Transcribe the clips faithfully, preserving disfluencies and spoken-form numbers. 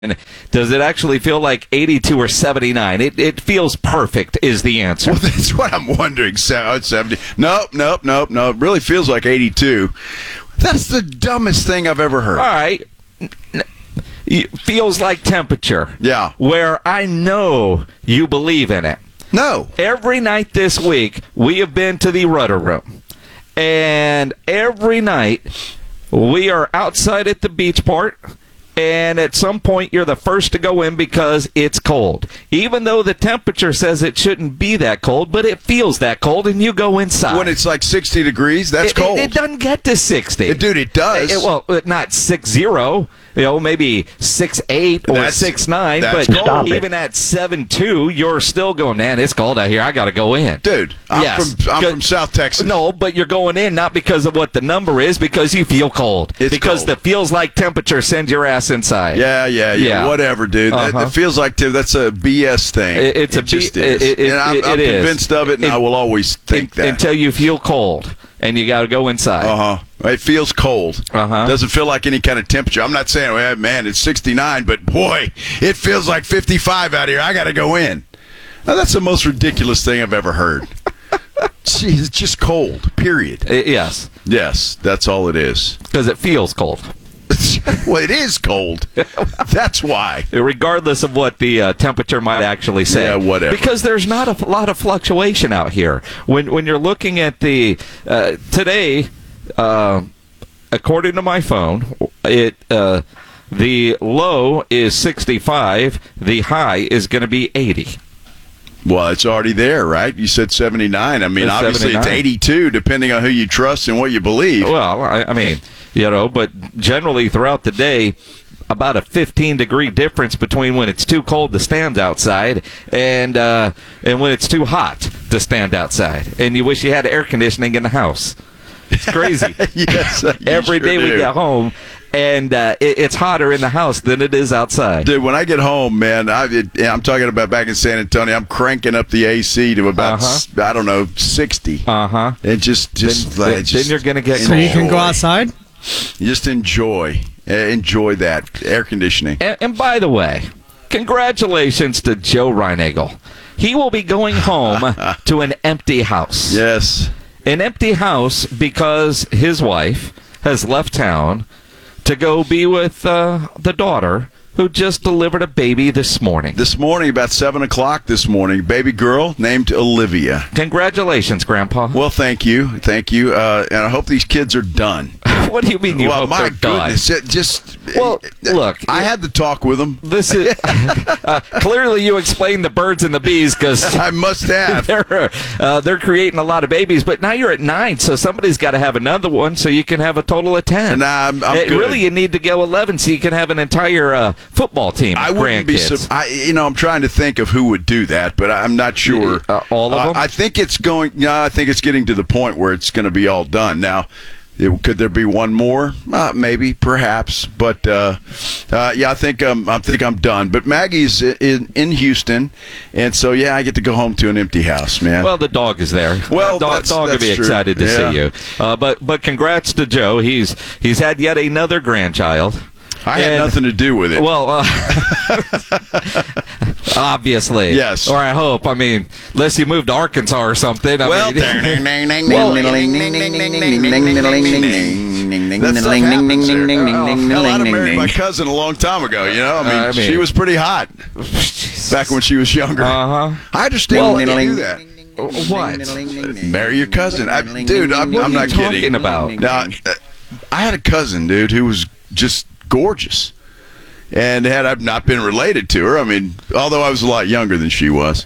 Does it actually feel like eighty-two or seventy-nine? It it feels perfect is the answer. Well, that's what I'm wondering. seventy. Nope, nope, nope, nope. It really feels like eighty-two. That's the dumbest thing I've ever heard. All right. It feels like temperature. Yeah. Where I know you believe in it. No. Every night this week, we have been to the Rudder Room. And every night, we are outside at the beach part. And at some point, you're the first to go in because it's cold. Even though the temperature says it shouldn't be that cold, but it feels that cold, and you go inside. When it's like sixty degrees, that's it, cold. It, it doesn't get to sixty. It, dude, it does. It, well, not six zero. You know, maybe six eight or That's- six nine. that's But cold. even at seven two, you're still going, man, it's cold out here. I got to go in. Dude, I'm, Yes. from, I'm Good. from South Texas. No, but you're going in not because of what the number is, because you feel cold. It's because cold. the feels like temperature sends your ass inside. Yeah, yeah, yeah, Yeah. whatever, dude. Uh-huh. That, that feels like, dude, that's a B S thing. It- it's it a B- just is. it- it- and I'm, it- I'm it is. convinced of it, and It- I will always think Un- that. Until you feel cold, and you got to go inside. Uh-huh. It feels cold. Uh-huh. Doesn't feel like any kind of temperature. I'm not saying, well, man, it's sixty-nine, but boy, it feels like fifty-five out here. I got to go in. Now, that's the most ridiculous thing I've ever heard. Jeez, it's just cold, period. I- yes, Yes, that's all it is. because it feels cold. Well, it is cold. That's why. Regardless of what the uh, temperature might actually say. Yeah, whatever. Because there's not a f- lot of fluctuation out here. When when you're looking at the uh, today, uh, according to my phone, it uh, the low is sixty-five, the high is going to be eighty. Well, it's already there, right? You said seventy-nine. I mean, It's obviously it's seventy-nine. eighty-two, depending on who you trust and what you believe. Well, I, I mean, you know, but generally throughout the day, about a fifteen degree difference between when it's too cold to stand outside and uh, and when it's too hot to stand outside. And you wish you had air conditioning in the house. It's crazy. Yes, you Every sure day we do. get home, and uh, it, it's hotter in the house than it is outside. Dude, when I get home, man, I, it, I'm talking about back in San Antonio, I'm cranking up the A C to about, Uh-huh. s- I don't know, sixty. Uh huh. And just, just, Then- like, then just you're gonna get So cold. you can go enjoy. outside? Just enjoy. Uh, enjoy that air conditioning. And, and by the way, congratulations to Joe Reinagel. He will be going home to an empty house. Yes. An empty house because his wife has left town to go be with uh, the daughter who just delivered a baby this morning. This morning, about seven o'clock this morning, baby girl named Olivia. Congratulations, Grandpa. Well, thank you. Thank you. Uh, and I hope these kids are done. What do you mean you well, hope my they're done? goodness. It just, Well, look. I had to talk with them. This is uh, clearly you explained the birds and the bees because I must have. they're uh, they're creating a lot of babies. But now you're at nine, so somebody's got to have another one, so you can have a total of ten. Nah, I'm- I'm It- good. Really, you need to go eleven, so you can have an entire uh, football team. I of wouldn't be. grandkids. Su- I, you know, I'm trying to think of who would do that, but I'm not sure. Uh, all of Uh, them? I think it's going. Yeah, I think it's getting to the point where it's going to be all done now. It, could there be one more? Uh, maybe, perhaps, but uh, uh, yeah, I think um, I think I'm done. But Maggie's in, in Houston, and so yeah, I get to go home to an empty house, man. Well, the dog is there. Well, dog, that's- dog will be that's true. excited to Yeah. see you. Uh, but but congrats to Joe. He's he's had yet another grandchild. I had And- nothing to do with it. Well, uh, obviously. Yes. Or I hope. I mean, unless you moved to Arkansas or something. I Well, mean, That stuff happens there. Hell, I'd have married my cousin a long time ago. You know, I mean, I mean- she was pretty hot back when she was younger. Uh-huh. I understand Well, why you do that. What? Marry your cousin, I, dude. I'm, What I'm are not you talking kidding. about? Now, uh, I had a cousin, dude, who was just gorgeous, and had I not been related to her, I mean, although I was a lot younger than she was.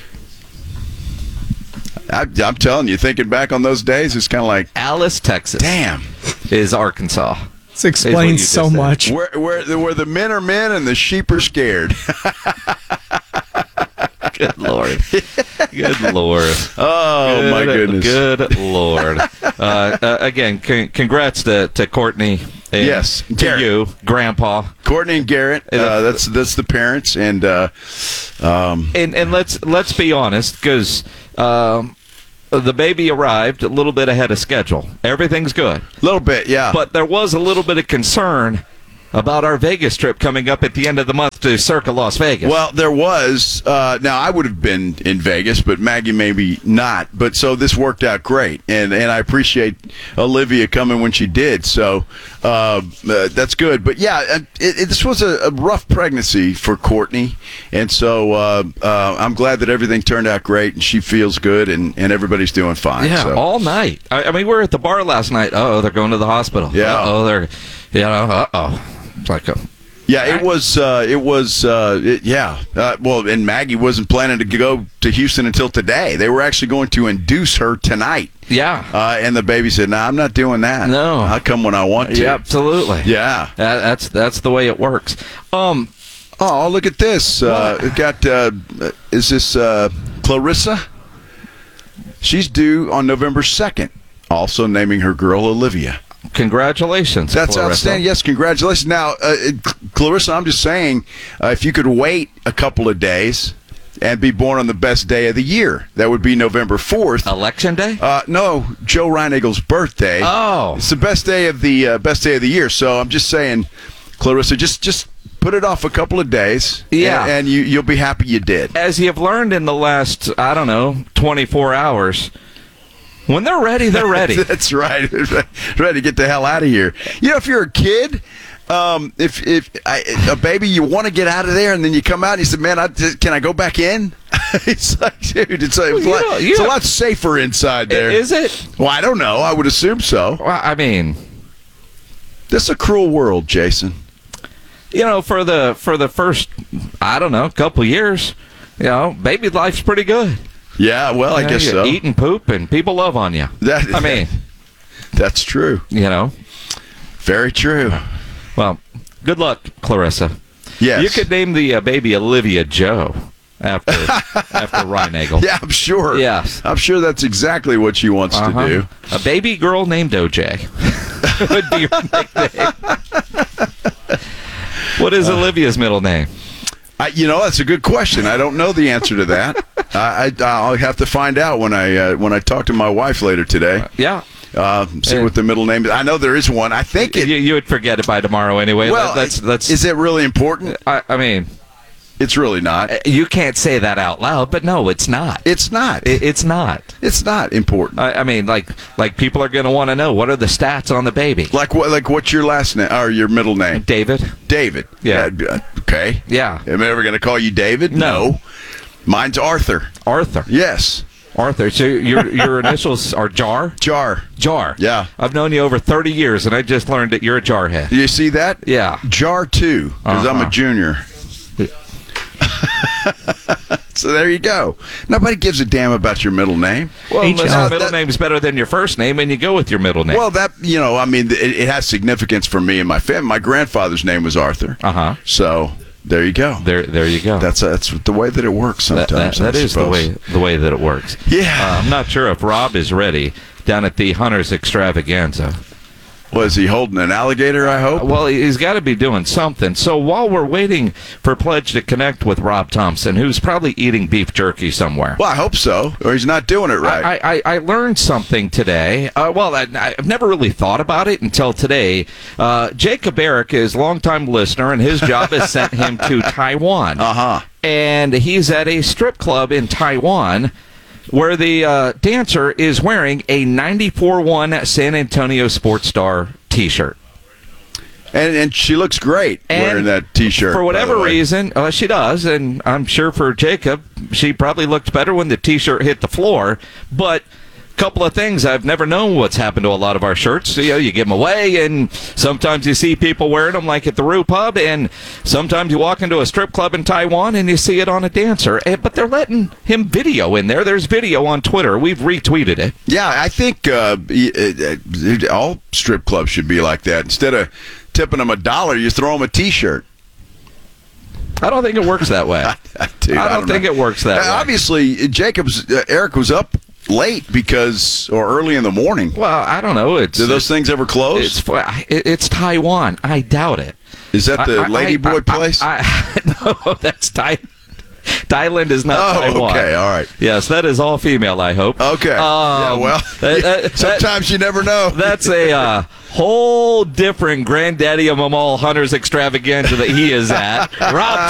I, I'm telling you, thinking back on those days, it's kind of like, Alice, Texas. damn. Is Arkansas. This explains so just said. much. Where, where, where the men are men and the sheep are scared. Good Lord. Good Lord. Oh, Good, my goodness. Good Lord. Uh, uh, again, con- congrats to, to Courtney. And Yes, to Garrett. you, Grandpa. Courtney and Garrett, uh, that's that's the parents, and uh, um, And and let's let's be honest, because um, the baby arrived a little bit ahead of schedule. Everything's good, a little bit, yeah. but there was a little bit of concern about our Vegas trip coming up at the end of the month to Circa Las Vegas. Well, there was. Uh, now, I would have been in Vegas, but Maggie maybe not. But so this worked out great, and and I appreciate Olivia coming when she did. So uh, uh, that's good. But yeah, it, it, this was a, a rough pregnancy for Courtney, and so uh, uh, I'm glad that everything turned out great, and she feels good, and, and everybody's doing fine. yeah, so. all night. I, I mean, we were at the bar last night. Oh, they're going to the hospital. Yeah. Oh, they're, you know, uh oh. It's like a. Yeah, it was. Uh, it was. Uh, it, yeah. Uh, well, and Maggie wasn't planning to go to Houston until today. They were actually going to induce her tonight. Yeah. Uh, and the baby said, "No, nah, I'm not doing that. No, I'll come when I want to." Yeah, absolutely. Yeah. That, that's that's the way it works. Um. Oh, look at this. Uh, we've got. Uh, is this uh, Clarissa? She's due on November second. Also naming her girl Olivia. Congratulations. That's Clarissa. outstanding. Yes, congratulations. Now, uh, Clarissa, I'm just saying, uh, if you could wait a couple of days and be born on the best day of the year, that would be November fourth. Election day? Uh, no, Joe Reinagel's birthday. Oh. It's the best day of the uh, best day of the year. So I'm just saying, Clarissa, just just put it off a couple of days. Yeah. And, and you, you'll be happy you did. As you've learned in the last, I don't know, twenty-four hours, when they're ready, they're ready. That's right. Ready to get the hell out of here. You know, if you're a kid, um, if if I, a baby, you want to get out of there, and then you come out and you say, "Man, I, can I go back in?" It's like, dude, it's, a, Well, it's, you a lot, know, you it's a know- lot safer inside there. Is it? Well, I don't know. I would assume so. Well, I mean, This is a cruel world, Jason. you know, for the for the first, I don't know, couple years, you know, baby life's pretty good. Yeah, well, I You know, guess you so. Eat and poop, and people love on you. That, I mean, that's true. you know. Very true. Well, good luck, Clarissa. Yes. You could name the uh, baby Olivia Joe after after Reinagel. Yeah, I'm sure. Yes. I'm sure that's exactly what she wants Uh-huh. to do. A baby girl named O J would be your nickname. What is Olivia's middle name? I, you know, that's a good question. I don't know the answer to that. I, I, I'll have to find out when I uh, when I talk to my wife later today. Yeah. Uh, see Uh, what the middle name is. I know there is one. I think it. You, you would forget it by tomorrow anyway. well, that's that's. is it really important? I, I mean, It's really not. you can't say that out loud, but no, it's not. It's not. It, it's not. It's not important. I, I mean, like like people are going to want to know what are the stats on the baby. Like what? Like what's your last name or your middle name? David. David. Yeah. Uh, okay. Yeah. Am I ever going to call you David? No. Mine's Arthur. Arthur. Yes. Arthur. So your your initials are Jar. Jar. Jar. Yeah. I've known you over thirty years, and I just learned that you're a jarhead. You see that? Yeah. Jar two, because I'm Uh-huh. a junior. So there you go. Nobody gives a damn about your middle name. Well, H L. unless your middle That- name is better than your first name, and you go with your middle name. Well, that, you know, I mean, it, it has significance for me and my family. My grandfather's name was Arthur. uh huh. So there you go. There, there you go. That's that's the way that it works that, sometimes. that, that I is the suppose. way the way that it works. Yeah. Uh, I'm not sure if Rob is ready down at the Hunters Extravaganza. Was he holding an alligator, I hope? Well, he's got to be doing something. So while we're waiting for Pledge to connect with Rob Thompson, who's probably eating beef jerky somewhere. Well, I hope so, or he's not doing it right. I, I, I learned something today. Uh, well, I, I've never really thought about it until today. Uh, Jacob Eric is a longtime listener, and his job has sent him to Taiwan. Uh-huh. And he's at a strip club in Taiwan where the uh, dancer is wearing a ninety-four one San Antonio Sports Star T-shirt. And and she looks great And wearing that T-shirt. For by whatever the way. reason, uh, she does, and I'm sure for Jacob, she probably looked better when the T-shirt hit the floor. But a couple of things, I've never known what's happened to a lot of our shirts. You know, you give them away, and sometimes you see people wearing them, like at the Rue Pub, and sometimes you walk into a strip club in Taiwan and you see it on a dancer. And, but they're letting him video in there. There's video on Twitter. We've retweeted it. Yeah, I think uh, y- uh, uh, all strip clubs should be like that. Instead of tipping them a dollar, you throw them a T-shirt. I don't think it works that way. Dude, I don't think know. it works that Uh, way. Obviously, Jacob's uh, Eric was up late because, or early in the morning. Well, I don't know. It's Do those things ever close? It's it- it's Taiwan. I doubt it. Is that the I- I- Lady I- Boy I- place? I, I, no, that's Tai. Thailand is not Oh, Taiwan. okay, all right. Yes, that is all female, I hope. Okay. yeah, Um, well, that- that- sometimes you never know. That's a uh, whole different granddaddy of them all hunters extravaganza that he is at. Rob